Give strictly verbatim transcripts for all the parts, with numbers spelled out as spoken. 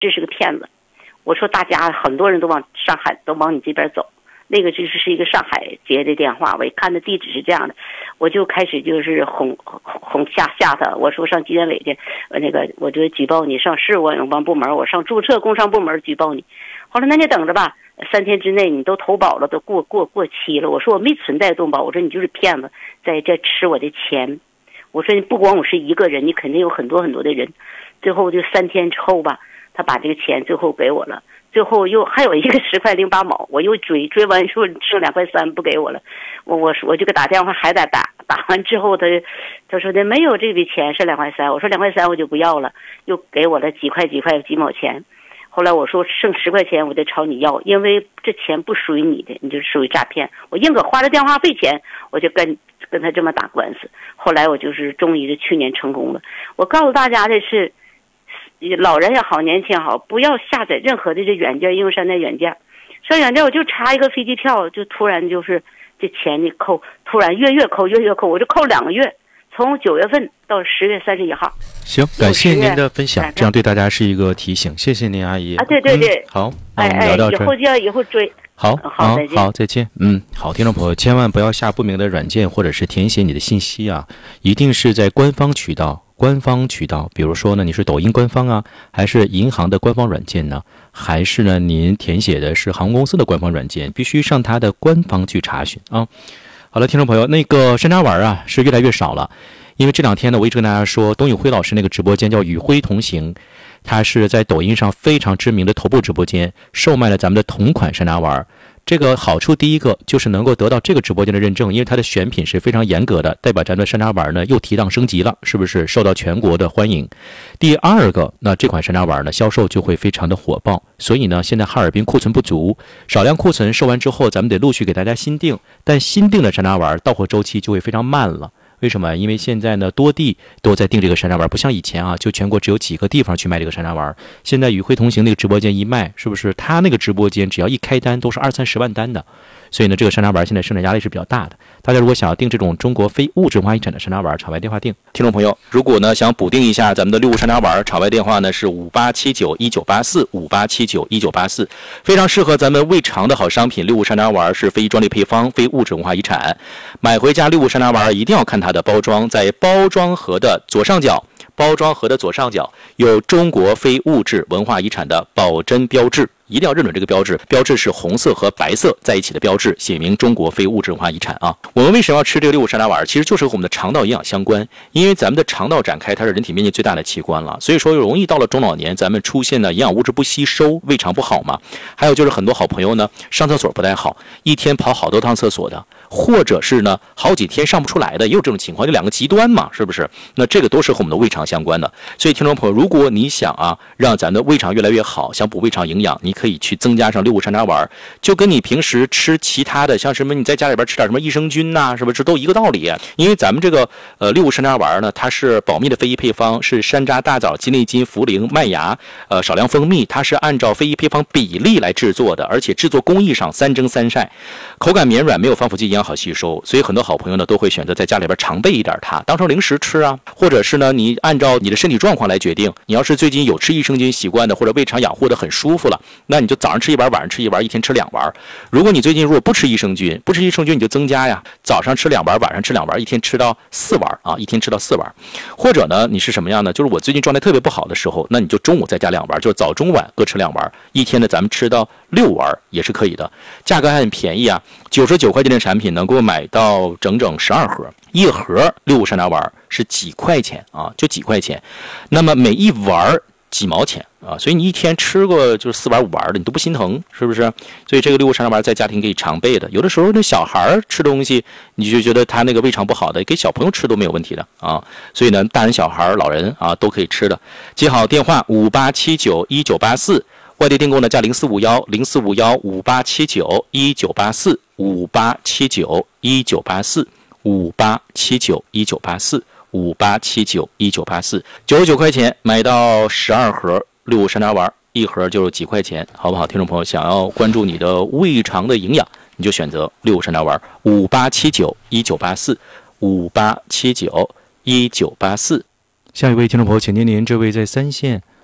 这是个骗子。我说大家很多人都往上海都往你这边走，那个就是是一个上海接的电话，我一看的地址是这样的，我就开始就是哄哄吓吓他，我说上纪检委去，那个我就举报你，上市我有关部门，我上注册工商部门举报你。后来那你等着吧，三天之内你都投保了，都过过过期了。我说我没存在动保，我说你就是骗子，在这吃我的钱。我说你不光我是一个人，你肯定有很多很多的人。最后就三天之后吧，他把这个钱最后给我了，最后又还有一个十块零八毛，我又追追完说剩两块三不给我了，我我我就给打电话还得打，打完之后他他说的没有这笔钱是两块三，我说两块三我就不要了，又给我了几块几块几毛钱。后来我说剩十块钱我得朝你要，因为这钱不属于你的，你就属于诈骗。我宁可花了电话费钱，我就跟跟他这么打官司。后来我就是终于是去年成功了。我告诉大家的是，老人也好，年轻也好，不要下载任何的这软件，应用山寨软件。上软件我就查一个飞机票，就突然就是这钱你扣，突然月月扣月月扣，我就扣两个月，从九月份到十月三十一号。 行，感谢您的分享，这样对大家是一个提醒，谢谢您阿姨啊，对对对， 嗯、好，那我们聊到这儿， 哎哎，以后就要以后追。 好， 好，再见。 好，再见。嗯，好，听众朋友，千万不要下不明的软件或者是填写你的信息啊，一定是在官方渠道。官方渠道，比如说呢，你是抖音官方啊，还是银行的官方软件呢？还是呢，您填写的是航空公司的官方软件？必须上它的官方去查询啊。好了，听众朋友，那个山楂丸啊是越来越少了，因为这两天呢，我一直跟大家说，董宇辉老师那个直播间叫与辉同行，他是在抖音上非常知名的头部直播间，售卖了咱们的同款山楂丸。这个好处第一个就是能够得到这个直播间的认证，因为它的选品是非常严格的，代表咱们的山楂丸呢又提档升级了，是不是受到全国的欢迎？第二个，那这款山楂丸呢销售就会非常的火爆，所以呢现在哈尔滨库存不足，少量库存售完之后，咱们得陆续给大家新订，但新订的山楂丸到货周期就会非常慢了。为什么？因为现在呢，多地都在订这个山楂丸，不像以前啊，就全国只有几个地方去卖这个山楂丸。现在与辉同行那个直播间一卖，是不是他那个直播间只要一开单都是二三十万单的？所以呢，这个山楂丸现在生产压力是比较大的。大家如果想要订这种中国非物质文化遗产的山楂丸，场外电话订。听众朋友，如果呢想补订一下咱们的六物山楂丸，场外电话呢是五八七九一九八四五八七九一九八四，非常适合咱们胃肠的好商品。六物山楂丸是非专利配方，非物质文化遗产。买回家六物山楂丸一定要看它的包装，在包装盒的左上角，包装盒的左上角有中国非物质文化遗产的保真标志。一定要认准这个标志，标志是红色和白色在一起的标志，写明中国非物质文化遗产啊。我们为什么要吃这个六物山楂丸？其实就是和我们的肠道营养相关，因为咱们的肠道展开，它是人体面积最大的器官了，所以说容易到了中老年，咱们出现呢营养物质不吸收，胃肠不好嘛。还有就是很多好朋友呢上厕所不太好，一天跑好多趟厕所的，或者是呢好几天上不出来的，也有这种情况，这两个极端嘛，是不是？那这个都是和我们的胃肠相关的。所以听众朋友，如果你想啊让咱的胃肠越来越好，想补胃肠营养，你可以去增加上六物山楂丸，就跟你平时吃其他的，像什么你在家里边吃点什么益生菌呐、啊，是不是都一个道理？因为咱们这个呃六物山楂丸呢，它是保密的非遗配方，是山楂、大枣、鸡内金、茯苓、麦芽，呃少量蜂蜜，它是按照非遗配方比例来制作的，而且制作工艺上三蒸三晒，口感绵软，没有防腐剂，营养好吸收。所以很多好朋友呢都会选择在家里边常备一点它，当成零食吃啊，或者是呢你按照你的身体状况来决定。你要是最近有吃益生菌习惯的，或者胃肠养护的很舒服了，那你就早上吃一丸，晚上吃一丸，一天吃两丸。如果你最近如果不吃益生菌，不吃益生菌你就增加呀，早上吃两丸，晚上吃两丸，一天吃到四丸啊，一天吃到四丸。或者呢，你是什么样呢？就是我最近状态特别不好的时候，那你就中午再加两丸，就是早中晚各吃两丸，一天呢咱们吃到六丸也是可以的。价格还很便宜啊，九十九块钱的产品能够买到整整十二盒，一盒六物山楂丸是几块钱啊，就几块钱。那么每一丸几毛钱啊，所以你一天吃过就是四丸五丸的，你都不心疼，是不是？所以这个六物山楂丸在家庭可以常备的。有的时候那小孩吃东西，你就觉得他那个胃肠不好的，给小朋友吃都没有问题的啊。所以呢，大人、小孩、老人啊都可以吃的。记好电话五八七九一九八四，外地订购呢加零四五幺零四五幺五八七九一九八四五八七九一九八四五八七九一九八四。五八七九一九八四，九十九块钱买到十二盒六物山楂丸，一盒就是几块钱，好不好？听众朋友，想要关注你的胃肠的营养，你就选择六物山楂丸，五八七九一九八四，五八七九一九八四。下一位听众朋友，请听您这位在三线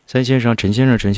三先生、陈先生、陈先生。